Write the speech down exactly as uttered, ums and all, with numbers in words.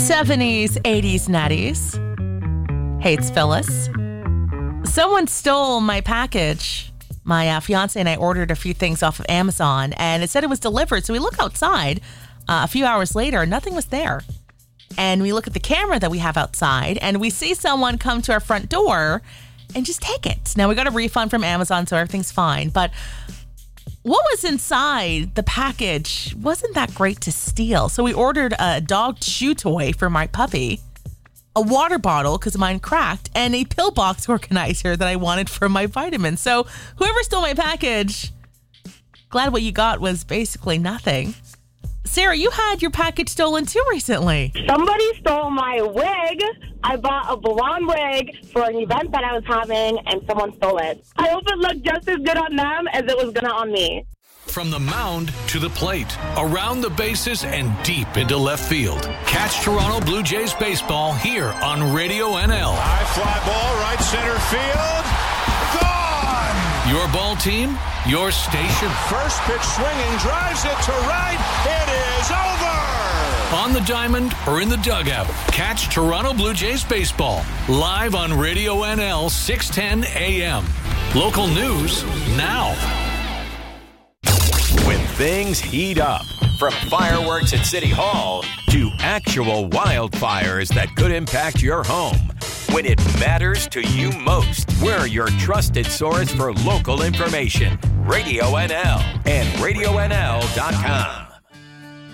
seventies, eighties, nineties. Hey, it's Phyllis. Someone stole my package. My uh, fiance and I ordered a few things off of Amazon, and it said it was delivered. So we look outside uh, a few hours later, nothing was there. And we look at the camera that we have outside, and we see someone come to our front door and just take it. Now, we got a refund from Amazon, so everything's fine. But what was inside the package wasn't that great to steal. So we ordered a dog chew toy for my puppy, a water bottle because mine cracked, and a pillbox organizer that I wanted for my vitamins. So whoever stole my package, glad what you got was basically nothing. Sarah, you had your package stolen too recently. Somebody stole my wig. I bought a blonde wig for an event that I was having, and someone stole it. I hope it looked just as good on them as it was going to on me. From the mound to the plate, around the bases, and deep into left field. Catch Toronto Blue Jays baseball here on Radio N L. High fly ball, right center field. Gone! Your ball team, your station. First pitch swinging, drives it to right. It is over! On the diamond or in the dugout, catch Toronto Blue Jays baseball live on Radio N L six ten A M. Local news now. When things heat up, from fireworks at City Hall to actual wildfires that could impact your home. When it matters to you most, we're your trusted source for local information. Radio N L and radio N L dot com.